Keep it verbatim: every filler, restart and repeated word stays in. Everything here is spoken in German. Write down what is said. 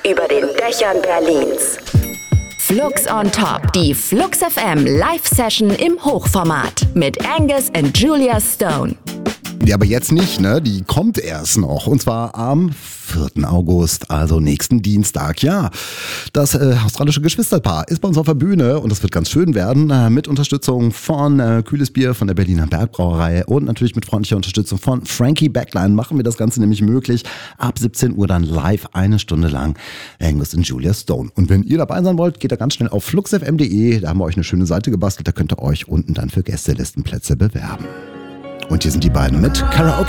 über den Dächern Berlins. Flux on Top, die Flux F M Live-Session im Hochformat mit Angus und Julia Stone. Ja, aber jetzt nicht, ne? Die kommt erst noch. Und zwar am vierten August, also nächsten Dienstag. Ja, das äh, australische Geschwisterpaar ist bei uns auf der Bühne und das wird ganz schön werden. Äh, mit Unterstützung von äh, Kühles Bier, von der Berliner Bergbrauerei und natürlich mit freundlicher Unterstützung von Frankie Backline machen wir das Ganze nämlich möglich. Ab siebzehn Uhr dann live eine Stunde lang Angus und Julia Stone. Und wenn ihr dabei sein wollt, geht da ganz schnell auf flux f m punkt d e. Da haben wir euch eine schöne Seite gebastelt. Da könnt ihr euch unten dann für Gästelistenplätze bewerben. Und hier sind die beiden mit Karaoke.